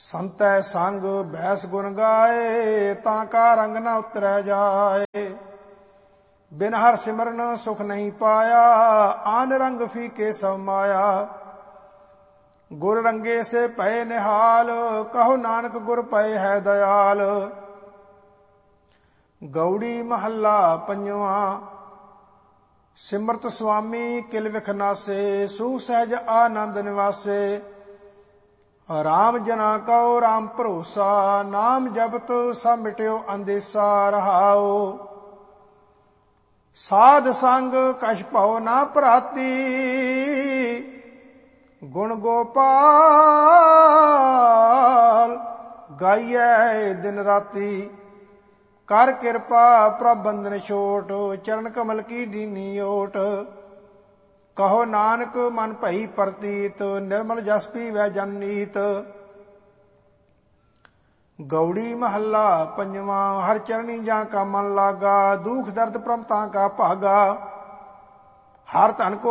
ਸੰਤੈ ਸੰਗ ਬੈਸ ਗੁਣ ਗਾਏ, ਤਾਂ ਕਾ ਰੰਗ ਨ ਉਤਰੈ ਜਾਏ। ਬਿਨ ਹਰ ਸਿਮਰਨ ਸੁਖ ਨਹੀਂ ਪਾਇਆ, ਆਨ ਰੰਗ ਫੀਕੇ ਸਭ ਮਾਇਆ। ਗੁਰ ਰੰਗੇ ਸੇ ਪਏ ਨਿਹਾਲ, ਕਹੋ ਨਾਨਕ ਗੁਰ ਪਏ ਹੈ ਦਇਆਲ। ਗੌੜੀ ਮਹੱਲਾ ਪੰਜਵਾਂ। ਸਿਮਰਤ ਸੁਆਮੀ ਕਿਲ ਵਿਖ ਨਾਸੇ, ਸੂਖ ਸਹਿਜ ਆਨੰਦ ਨਿਵਾਸੇ। ਰਾਮ ਜਨਾ ਕਉ ਰਾਮ ਭਰੋਸਾ, ਨਾਮ ਜਪਤ ਸਭ ਮਿਟਿਓ ਅੰਦੇਸਾ। ਰਹਾਉ ਸਾਧ ਸੰਗ ਕਛ ਭਉ ਨਾ ਭਰਾਤੀ, ਗੁਣ ਗੋਪਾਲ ਗਾਈਐ ਦਿਨ ਰਾਤੀ। ਕਰ ਕਿਰਪਾ ਪ੍ਰਭ ਬੰਧਨ ਛੋਟ, ਚਰਨ ਕਮਲ ਕੀ ਦੀਨੀ ਓਟ। ਕਹੋ ਨਾਨਕ ਮਨ ਭਈ ਪ੍ਰਤੀਤ, ਨਿਰਮਲ ਜਸ ਪੀਵੈ ਜਨ ਨੀਤ। ਗੌੜੀ ਮਹੱਲਾ ਪੰਜਵਾਂ। ਹਰ ਚਰਣੀ ਜਾਂ ਕਾ ਮਨ ਲਾਗਾ, ਦੁਖ ਦਰਦ ਪ੍ਰਭ ਤਾਂ ਕਾ ਭਾਗਾ। ਹਰ ਧਨ ਕੋ